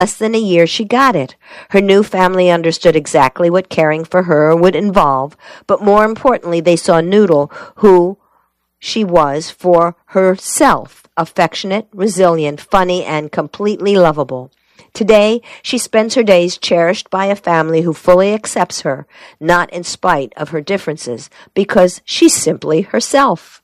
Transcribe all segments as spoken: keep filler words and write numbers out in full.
less than a year, she got it. Her new family understood exactly what caring for her would involve, but more importantly, they saw Noodle, who she was for herself, affectionate, resilient, funny, and completely lovable. Today, she spends her days cherished by a family who fully accepts her, not in spite of her differences, because she's simply herself.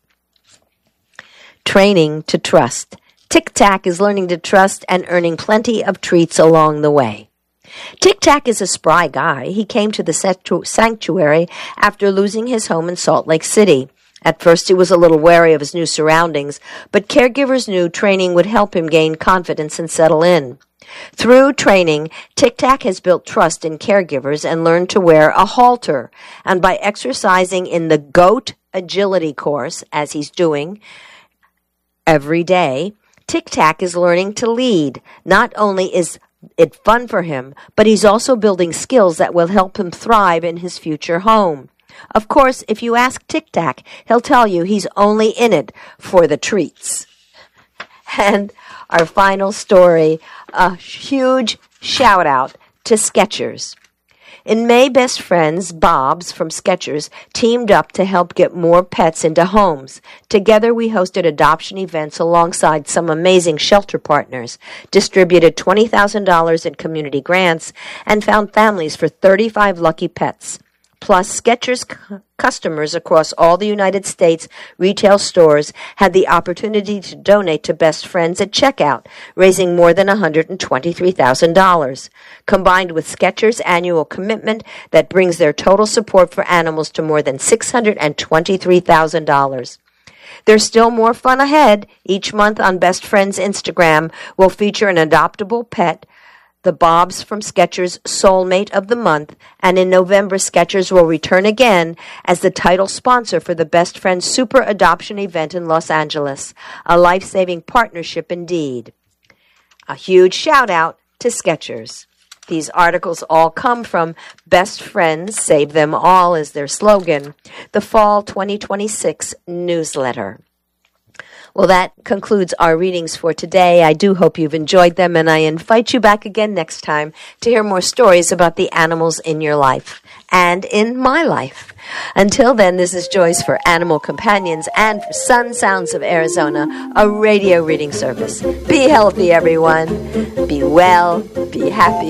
Training to trust. Tic Tac is learning to trust and earning plenty of treats along the way. Tic Tac is a spry guy. He came to the sanctuary after losing his home in Salt Lake City. At first, he was a little wary of his new surroundings, but caregivers knew training would help him gain confidence and settle in. Through training, Tic Tac has built trust in caregivers and learned to wear a halter. And by exercising in the GOAT agility course, as he's doing every day, Tic Tac is learning to lead. Not only is it fun for him, but he's also building skills that will help him thrive in his future home. Of course, if you ask Tic Tac, he'll tell you he's only in it for the treats. And our final story, a huge shout-out to Skechers. In May, best friends, Bob's from Skechers, teamed up to help get more pets into homes. Together, we hosted adoption events alongside some amazing shelter partners, distributed twenty thousand dollars in community grants, and found families for thirty-five lucky pets. Plus, Skechers c- customers across all the United States retail stores had the opportunity to donate to Best Friends at checkout, raising more than one hundred twenty-three thousand dollars. Combined with Skechers' annual commitment, that brings their total support for animals to more than six hundred twenty-three thousand dollars. There's still more fun ahead. Each month on Best Friends Instagram, we'll feature an adoptable pet, the Bob's from Skechers Soulmate of the Month, and in November, Skechers will return again as the title sponsor for the Best Friends Super Adoption event in Los Angeles, a life-saving partnership indeed. A huge shout-out to Skechers. These articles all come from Best Friends, Save Them All is their slogan, the Fall twenty twenty-six newsletter. Well, that concludes our readings for today. I do hope you've enjoyed them, and I invite you back again next time to hear more stories about the animals in your life and in my life. Until then, this is Joyce for Animal Companions and for Sun Sounds of Arizona, a radio reading service. Be healthy, everyone. Be well. Be happy.